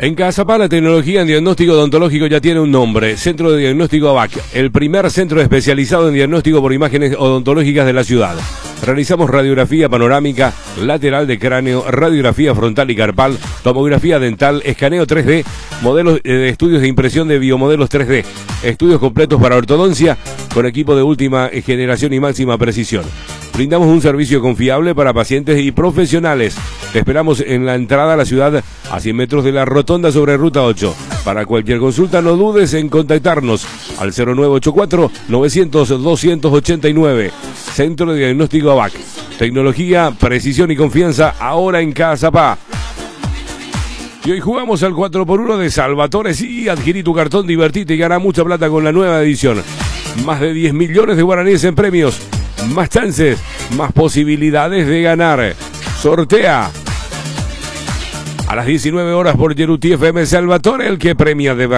En Cazapá, la tecnología en diagnóstico odontológico ya tiene un nombre, Centro de Diagnóstico ABAC, el primer centro especializado en diagnóstico por imágenes odontológicas de la ciudad. Realizamos radiografía panorámica, lateral de cráneo, radiografía frontal y carpal, tomografía dental, escaneo 3D, modelos de estudios de impresión de biomodelos 3D, estudios completos para ortodoncia con equipo de última generación y máxima precisión. Brindamos un servicio confiable para pacientes y profesionales. Te esperamos en la entrada a la ciudad a 100 metros de la rotonda sobre Ruta 8. Para cualquier consulta no dudes en contactarnos al 0984-900-289. Centro de Diagnóstico ABAC. Tecnología, precisión y confianza ahora en Cazapá. Y hoy jugamos al 4x1 de Salvatore. Sí, adquirí tu cartón, divertite y gana mucha plata con la nueva edición. Más de 10 millones de guaraníes en premios. Más chances, más posibilidades de ganar. Sortea a las 19 horas por Yeruti FM Salvatore, el que premia de verdad.